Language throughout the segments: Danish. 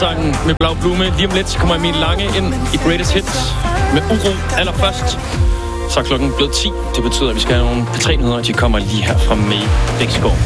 sangen med Blau Blume. Lige om lidt så kommer Emil Lange ind i Greatest Hits med Uro allerførst. Så er klokken blevet 10. Det betyder, at vi skal have nogle P3-nyheder, og de kommer lige her fra May Bæksgaard.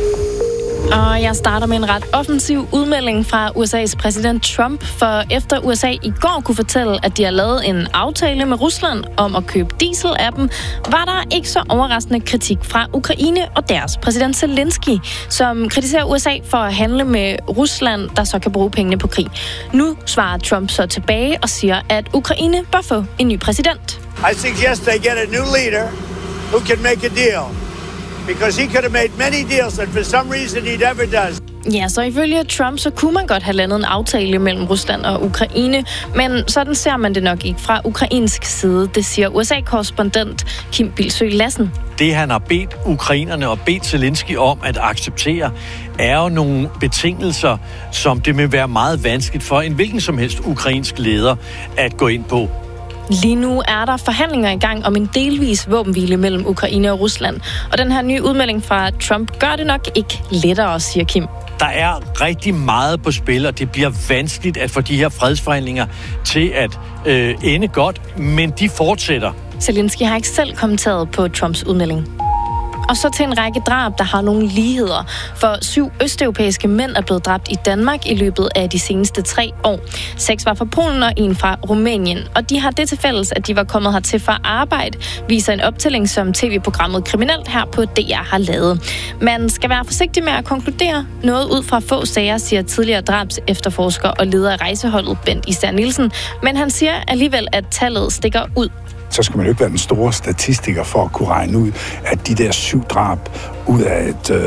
Og jeg starter med en ret offensiv udmelding fra USA's præsident Trump, for efter USA i går kunne fortælle, at de har lavet en aftale med Rusland om at købe diesel af dem, var der ikke så overraskende kritik fra Ukraine og deres præsident Zelensky, som kritiserer USA for at handle med Rusland, der så kan bruge pengene på krig. Nu svarer Trump så tilbage og siger, at Ukraine bør få en ny præsident. I suggest they get a new leader who can make a deal. Because he could have made many deals, and for some reason he never does. Ja, så ifølge Trump, så kunne man godt have landet en aftale mellem Rusland og Ukraine, men sådan ser man det nok ikke fra ukrainsk side, det siger USA-korrespondent Kim Bilsøe Lassen. Det, han har bedt ukrainerne og bedt Zelensky om at acceptere, er jo nogle betingelser, som det vil være meget vanskeligt for en hvilken som helst ukrainsk leder at gå ind på. Lige nu er der forhandlinger i gang om en delvis våbenhvile mellem Ukraine og Rusland. Og den her nye udmelding fra Trump gør det nok ikke lettere, siger Kim. Der er rigtig meget på spil, og det bliver vanskeligt at få de her fredsforhandlinger til at ende godt, men de fortsætter. Zelensky har ikke selv kommenteret på Trumps udmelding. Og så til en række drab, der har nogle ligheder. For 7 østeuropæiske mænd er blevet dræbt i Danmark i løbet af de seneste 3 år. 6 var fra Polen og 1 fra Rumænien. Og de har det til fælles, at de var kommet hertil for arbejde, viser en optælling, som tv-programmet Kriminelt her på DR har lavet. Man skal være forsigtig med at konkludere noget ud fra få sager, siger tidligere drabs efterforsker og leder af rejseholdet Bent Især Nielsen. Men han siger alligevel, at tallet stikker ud. Så skal man jo ikke være den store statistiker for at kunne regne ud, at de der 7 drab ud af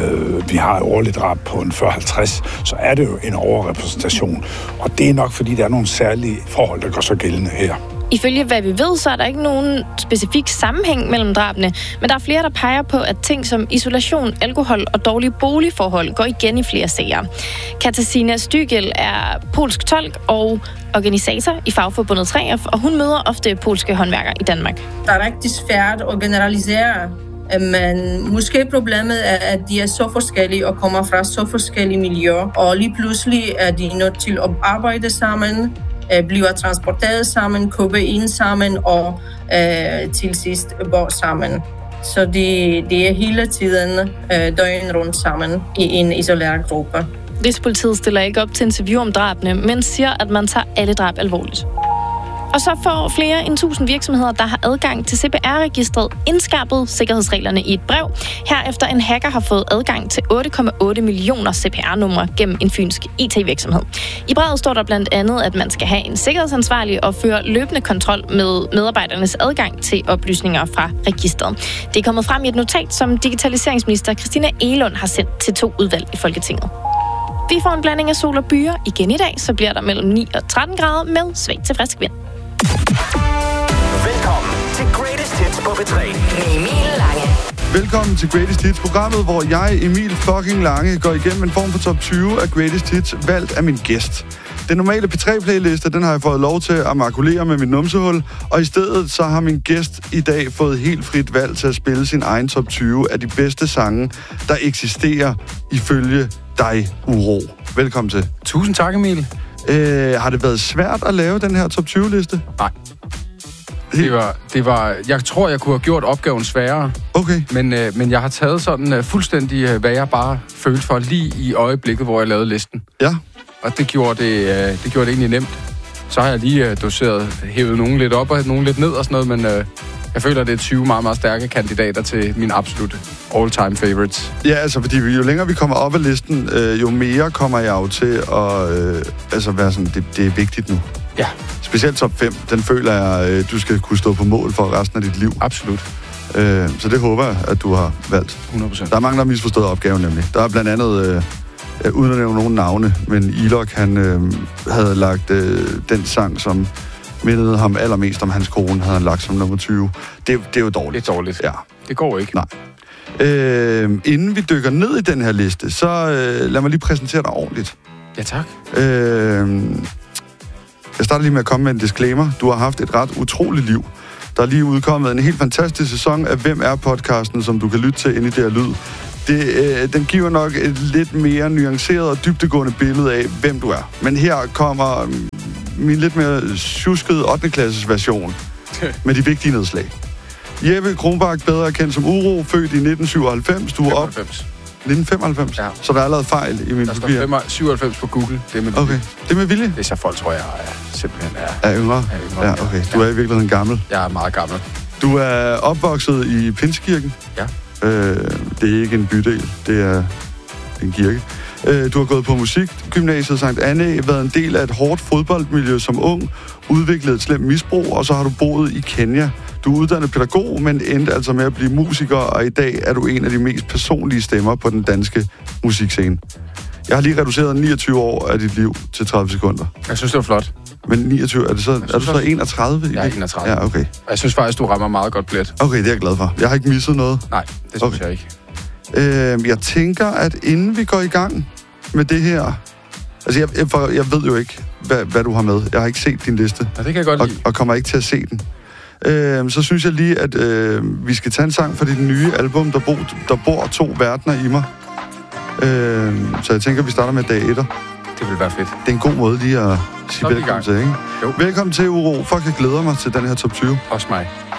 vi har et årligt drab på en 40-50, så er det jo en overrepræsentation. Og det er nok, fordi der er nogle særlige forhold, der går så gældende her. Ifølge hvad vi ved, så er der ikke nogen specifik sammenhæng mellem drabene, men der er flere, der peger på, at ting som isolation, alkohol og dårlige boligforhold går igen i flere sager. Katarzyna Stygel er polsk tolk og organisator i fagforbundet 3F, og hun møder ofte polske håndværkere i Danmark. Det er rigtig svært at generalisere, men måske problemet er, at de er så forskellige og kommer fra så forskellige miljøer, og lige pludselig er de nødt til at arbejde sammen, bliver transporteret sammen, købe ind sammen og til sidst bor sammen. Så det er hele tiden døgn rundt sammen i en isoleret gruppe. Rigspolitiet stiller ikke op til interview om drabene, men siger, at man tager alle drab alvorligt. Og så får flere end 1000 virksomheder, der har adgang til CPR-registret, indskærpet sikkerhedsreglerne i et brev, herefter en hacker har fået adgang til 8,8 millioner CPR-numre gennem en fynsk IT-virksomhed. I brevet står der blandt andet, at man skal have en sikkerhedsansvarlig og føre løbende kontrol med medarbejdernes adgang til oplysninger fra registret. Det er kommet frem i et notat, som digitaliseringsminister Christina Egelund har sendt til 2 udvalg i Folketinget. Vi får en blanding af sol og byer. Igen i dag, så bliver der mellem 9 og 13 grader med svag til frisk vind. Velkommen til Greatest Hits på P3 med Emil Lange. Velkommen til Greatest Hits, programmet, hvor jeg, Emil fucking Lange, går igennem en form for top 20 af Greatest Hits, valgt af min gæst. Den normale P3-playliste, den har jeg fået lov til at makulere med min numsehul, og i stedet så har min gæst i dag fået helt frit valg til at spille sin egen top 20 af de bedste sange, der eksisterer ifølge dig, Uro. Velkommen til. Tusind tak, Emil. Har det været svært at lave den her top 20-liste? Nej. Det var, jeg tror, jeg kunne have gjort opgaven sværere. Okay. Men jeg har taget sådan fuldstændig, hvad jeg bare følte for lige i øjeblikket, hvor jeg lavede listen. Ja. Og det gjorde det egentlig nemt. Så har jeg lige hævet nogen lidt op og nogen lidt ned og sådan noget, men jeg føler, at det er 20 meget, meget stærke kandidater til min absolut all-time favorites. Ja, altså, fordi jo længere vi kommer op ad listen, jo mere kommer jeg jo til at være sådan, det er vigtigt nu. Ja. Specielt top 5, den føler jeg, du skal kunne stå på mål for resten af dit liv. Absolut. Så det håber jeg, at du har valgt. 100%. Der er mange, der har misforstået opgaven nemlig. Der er blandt andet, uden at nævne nogen navne, men Ilok, han havde lagt den sang, som mindede ham allermest om hans kone, havde han lagt som nummer 20. Det er jo dårligt. Det er dårligt. Ja. Det går ikke. Nej. Inden vi dykker ned i den her liste, så lad mig lige præsentere dig ordentligt. Ja, tak. Jeg starter lige med at komme med en disclaimer. Du har haft et ret utroligt liv. Der er lige udkommet en helt fantastisk sæson af Hvem er podcasten, som du kan lytte til inde i DR Lyd. Den giver nok et lidt mere nuanceret og dybdegående billede af, hvem du er. Men her kommer min lidt mere tjuskede 8. klasses version med de vigtige nedslag. Jeppe Kronbach, bedre kendt som Uro, født i 1997. Du er op... 1995? Ja. Så der er allerede fejl i min papir. Der står 97 på Google. Det er med vilje. Okay, det er med vilje? Det er så folk, tror jeg, simpelthen er yngre. Ja, okay. Du er i virkeligheden gammel. Jeg er meget gammel. Du er opvokset i Pinsekirken. Ja. Det er ikke en bydel, det er en kirke. Du har gået på musikgymnasiet Sankt Annæ, været en del af et hårdt fodboldmiljø som ung, udviklet et slemt misbrug, og så har du boet i Kenya. Du er uddannet pædagog, men endte altså med at blive musiker, og i dag er du en af de mest personlige stemmer på den danske musikscene. Jeg har lige reduceret 29 år af dit liv til 30 sekunder. Jeg synes, det var flot. Men 29, er du så 31? Jeg er 31. Ja, okay. Jeg synes faktisk, du rammer meget godt plet. Okay, det er jeg glad for. Jeg har ikke misset noget. Nej, det synes jeg ikke. Jeg tænker, at inden vi går i gang med det her... Altså, jeg ved jo ikke, hvad du har med. Jeg har ikke set din liste. Ja, det kan jeg godt lide. Og kommer ikke til at se den. Så synes jeg lige, at vi skal tage en sang fra dit nye album, Der bor to verdener i mig. Så jeg tænker, vi starter med dag 1'er. Det vil være fedt. Det er en god måde lige at sige velkommen til, ikke? Jo. Velkommen til Uro. Fuck, jeg glæder mig til den her top 20. Også mig.